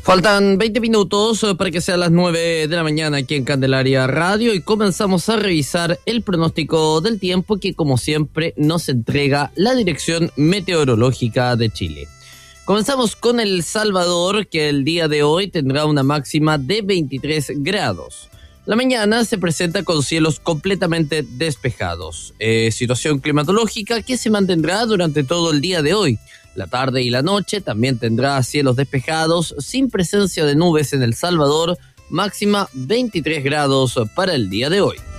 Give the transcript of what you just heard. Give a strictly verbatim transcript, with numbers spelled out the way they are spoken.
Faltan veinte minutos para que sea las nueve de la mañana aquí en Candelaria Radio y comenzamos a revisar el pronóstico del tiempo que, como siempre, nos entrega la Dirección Meteorológica de Chile. Comenzamos con El Salvador, que el día de hoy tendrá una máxima de veintitrés grados. La mañana se presenta con cielos completamente despejados, eh, situación climatológica que se mantendrá durante todo el día de hoy. La tarde y la noche también tendrá cielos despejados, sin presencia de nubes en El Salvador, máxima veintitrés grados para el día de hoy.